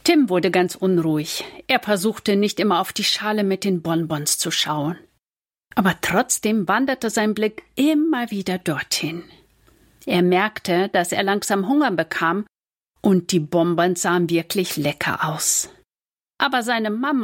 Tim wurde ganz unruhig. Er versuchte nicht immer auf die Schale mit den Bonbons zu schauen. Aber trotzdem wanderte sein Blick immer wieder dorthin. Er merkte, dass er langsam Hunger bekam und die Bonbons sahen wirklich lecker aus. Aber seine Mama